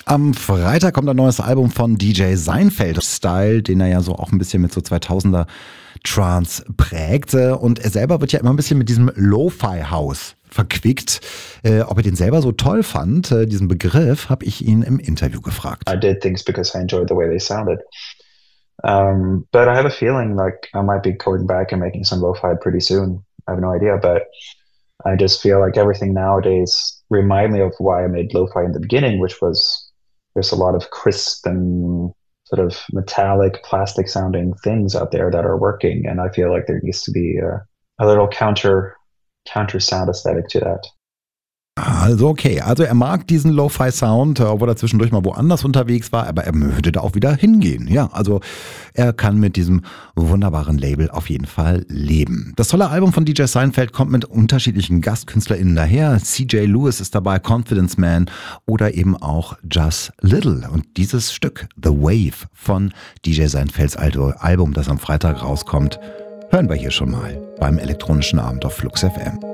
Am Freitag kommt ein neues Album von DJ Seinfeld. Style, den er ja so auch ein bisschen mit so 2000er Trance prägt. Und er selber wird ja immer ein bisschen mit diesem Lo-Fi-House verquickt. Ob er den selber so toll fand, diesen Begriff, habe ich ihn im Interview gefragt. I did things because I enjoyed the way they sounded. But I have a feeling like I might be going back and making some lo-fi pretty soon. I have no idea, but I just feel like everything nowadays remind me of why I made lo-fi in the beginning, which was there's a lot of crisp and sort of metallic, plastic sounding things out there that are working. And I feel like there needs to be a little counter sound aesthetic to that. Also okay, also er mag diesen Lo-Fi-Sound, obwohl er zwischendurch mal woanders unterwegs war, aber er würde da auch wieder hingehen. Ja, also er kann mit diesem wunderbaren Label auf jeden Fall leben. Das tolle Album von DJ Seinfeld kommt mit unterschiedlichen GastkünstlerInnen daher. CJ Lewis ist dabei, Confidence Man oder eben auch Just Little. Und dieses Stück, The Wave von DJ Seinfelds Album, das am Freitag rauskommt, hören wir hier schon mal beim elektronischen Abend auf Flux FM.